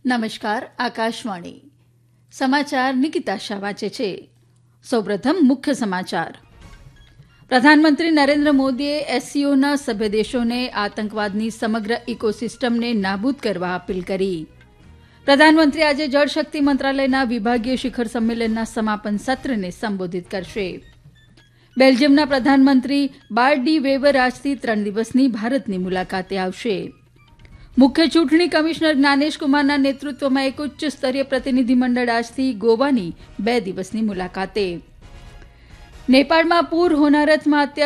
નમસ્કાર આકાશવાણી સમાચાર નિકિતા શાહ વાંચે છે. સૌપ્રથમ મુખ્ય સમાચાર. પ્રધાનમંત્રી નરેન્દ્ર મોદીએ એસસીઓના સભ્ય દેશોને આતંકવાદની સમગ્ર ઇકોસિસ્ટમને નાબૂદ કરવા અપીલ કરી. પ્રધાનમંત્રી આજે જળશક્તિ મંત્રાલયના વિભાગીય શિખર સંમેલનના સમાપન સત્રને સંબોધિત કરશે. બેલ્જિયમના પ્રધાનમંત્રી બાર્ટ ડી વેવર આજથી 3 દિવસની ભારતની મુલાકાતે આવશે. મુખ્ય ચૂંટણી કમિશનર જ્ઞાનેશ કુમારના નેતૃત્વમાં એક ઉચ્ચ સ્તરીય પ્રતિનિધિમંડળ આજથી ગોવાની 2 દિવસની મુલાકાતે. નેપાળમાં પૂર હોનારતમાં